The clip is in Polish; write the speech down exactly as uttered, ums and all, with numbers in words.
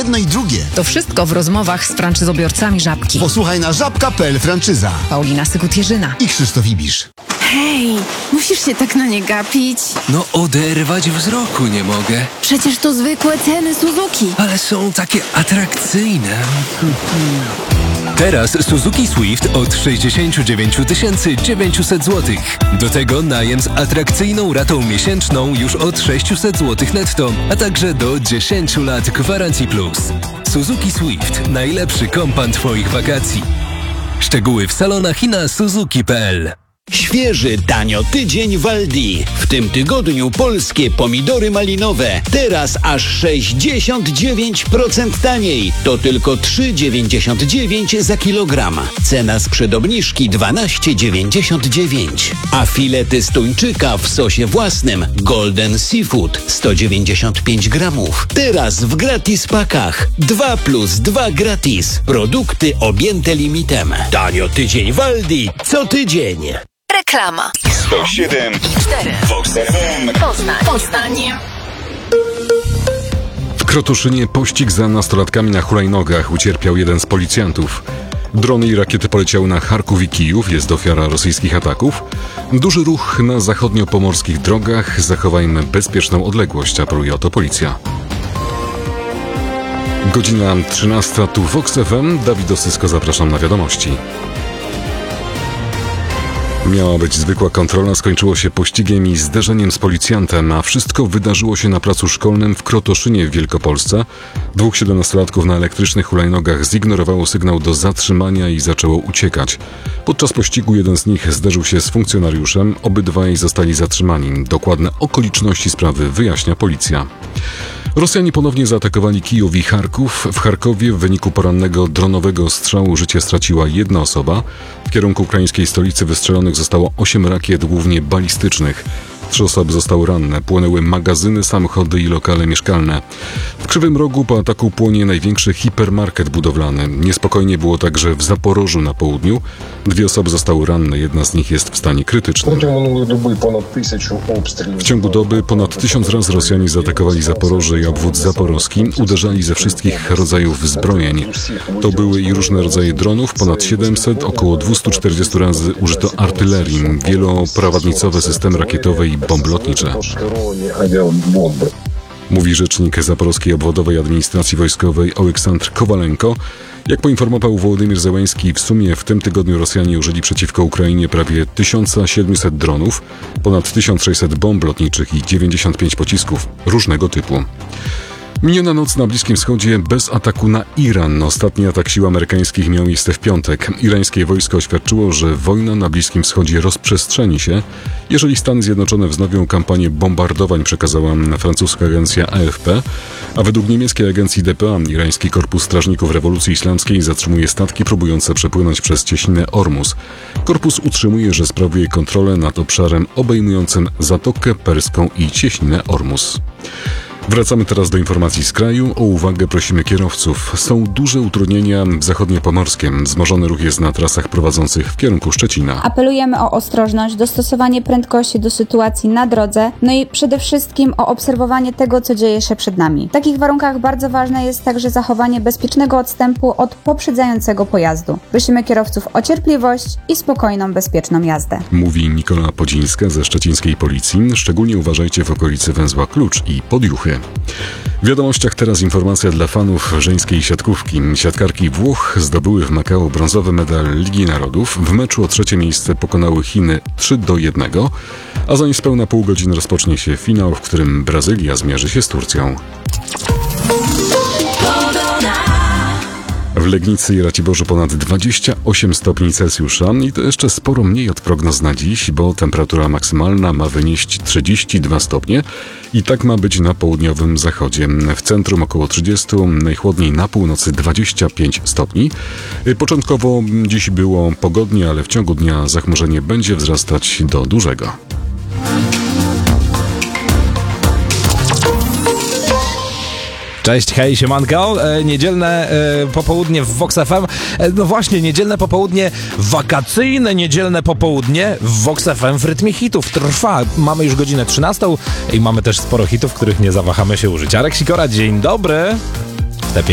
jedno i drugie. To wszystko w rozmowach z franczyzobiorcami Żabki. Posłuchaj na żabka kropka pe el franczyza. Paulina Sykut-Jerzyna i Krzysztof Ibisz. Hej, musisz się tak na nie gapić. No oderwać wzroku nie mogę. Przecież to zwykłe ceny Suzuki. Ale są takie atrakcyjne. Teraz Suzuki Swift od sześćdziesiąt dziewięć tysięcy dziewięćset złotych. Do tego najem z atrakcyjną ratą miesięczną już od sześćset złotych netto, a także do dziesięć lat gwarancji plus. Suzuki Swift. Najlepszy kompan Twoich wakacji. Szczegóły w salonach i na suzuki kropka pe el. Świeży, tanio tydzień w Aldi. W tym tygodniu polskie pomidory malinowe. Teraz aż sześćdziesiąt dziewięć procent taniej. To tylko trzy dziewięćdziesiąt dziewięć za kilogram. Cena sprzed obniżki dwanaście dziewięćdziesiąt dziewięć. A filety z tuńczyka w sosie własnym Golden Seafood sto dziewięćdziesiąt pięć gramów. Teraz w gratis pakach. dwa plus dwa gratis. Produkty objęte limitem. Tanio tydzień w Aldi. Co tydzień. Reklama. sto siedem i cztery. Vox F M. Poznań. Poznań. W Krotoszynie pościg za nastolatkami na hulajnogach ucierpiał jeden z policjantów. Drony i rakiety poleciały na Charków i Kijów, jest ofiara rosyjskich ataków. Duży ruch na zachodnio-pomorskich drogach, zachowajmy bezpieczną odległość, apeluje o to policja. Godzina trzynasta, tu Vox F M, Dawid Osysko, zapraszam na wiadomości. Miała być zwykła kontrola, skończyło się pościgiem i zderzeniem z policjantem, a wszystko wydarzyło się na placu szkolnym w Krotoszynie w Wielkopolsce. Dwóch siedemnastolatków na elektrycznych hulajnogach zignorowało sygnał do zatrzymania i zaczęło uciekać. Podczas pościgu jeden z nich zderzył się z funkcjonariuszem, obydwaj zostali zatrzymani. Dokładne okoliczności sprawy wyjaśnia policja. Rosjanie ponownie zaatakowali Kijów i Charków. W Charkowie w wyniku porannego dronowego strzału życie straciła jedna osoba. W kierunku ukraińskiej stolicy wystrzelonych zostało osiem rakiet, głównie balistycznych. Trzy osoby zostały ranne. Płonęły magazyny, samochody i lokale mieszkalne. W Krzywym Rogu po ataku płonie największy hipermarket budowlany. Niespokojnie było także w Zaporożu na południu. Dwie osoby zostały ranne, jedna z nich jest w stanie krytycznym. W ciągu doby ponad tysiąc razy Rosjanie zaatakowali Zaporoże i obwód zaporowski. Uderzali ze wszystkich rodzajów zbrojeń. To były i różne rodzaje dronów, ponad siedemset, około dwieście czterdzieści razy użyto artylerii, wieloprowadnicowe systemy rakietowe i bomby lotnicze. Mówi rzecznik Zaporowskiej Obwodowej Administracji Wojskowej Oleksandr Kowalenko. Jak poinformował Wołodymyr Zełenski, w sumie w tym tygodniu Rosjanie użyli przeciwko Ukrainie prawie tysiąc siedemset dronów, ponad tysiąc sześćset bomb lotniczych i dziewięćdziesiąt pięć pocisków różnego typu. Miniona noc na Bliskim Wschodzie bez ataku na Iran. Ostatni atak sił amerykańskich miał miejsce w piątek. Irańskie wojsko oświadczyło, że wojna na Bliskim Wschodzie rozprzestrzeni się, jeżeli Stany Zjednoczone wznowią kampanię bombardowań, przekazała francuska agencja A F P, a według niemieckiej agencji D P A irański Korpus Strażników Rewolucji Islamskiej zatrzymuje statki próbujące przepłynąć przez cieśninę Ormus. Korpus utrzymuje, że sprawuje kontrolę nad obszarem obejmującym Zatokę Perską i cieśninę Ormus. Wracamy teraz do informacji z kraju. O uwagę prosimy kierowców. Są duże utrudnienia w zachodniopomorskiem. Wzmożony ruch jest na trasach prowadzących w kierunku Szczecina. Apelujemy o ostrożność, dostosowanie prędkości do sytuacji na drodze, no i przede wszystkim o obserwowanie tego, co dzieje się przed nami. W takich warunkach bardzo ważne jest także zachowanie bezpiecznego odstępu od poprzedzającego pojazdu. Prosimy kierowców o cierpliwość i spokojną, bezpieczną jazdę. Mówi Nikola Podzińska ze szczecińskiej policji. Szczególnie uważajcie w okolicy węzła Klucz i Podjuchy. W wiadomościach teraz informacja dla fanów żeńskiej siatkówki. Siatkarki Włoch zdobyły w Makao brązowy medal Ligi Narodów. W meczu o trzecie miejsce pokonały Chiny trzy do jednego, a za niespełna pół godziny rozpocznie się finał, w którym Brazylia zmierzy się z Turcją. W Legnicy i Raciborzu ponad dwadzieścia osiem stopni Celsjusza i to jeszcze sporo mniej od prognoz na dziś, bo temperatura maksymalna ma wynieść trzydzieści dwa stopnie i tak ma być na południowym zachodzie. W centrum około trzydzieści, najchłodniej na północy dwadzieścia pięć stopni. Początkowo dziś było pogodnie, ale w ciągu dnia zachmurzenie będzie wzrastać do dużego. Cześć, hej, siemanko. E, niedzielne e, popołudnie w Vox F M. E, no właśnie, niedzielne popołudnie, wakacyjne niedzielne popołudnie w Vox F M w rytmie hitów trwa. Mamy już godzinę trzynastą i mamy też sporo hitów, których nie zawahamy się użyć. Arek Sikora, dzień dobry.